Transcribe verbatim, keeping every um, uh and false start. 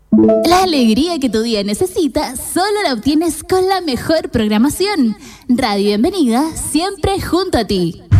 La alegría que tu día necesita solo la obtienes con la mejor programación. Radio Bienvenida, siempre junto a ti.